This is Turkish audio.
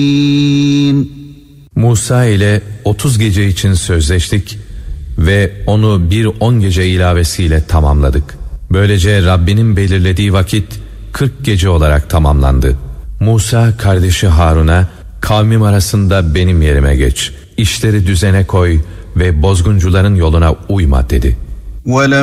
Musa ile 30 gece için sözleştik ve onu bir 10 gece ilavesiyle tamamladık. Böylece Rabbinin belirlediği vakit 40 gece olarak tamamlandı. Musa kardeşi Harun'a, kavmim arasında benim yerime geç, işleri düzene koy ve bozguncuların yoluna uyma dedi.